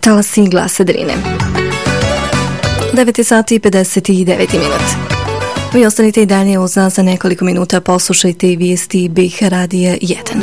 Talasi glasa Drine. 9 sati i 59 minut. Vi ostanite i dalje uz nas za nekoliko minuta, poslušajte i vijesti BiH Radija 1.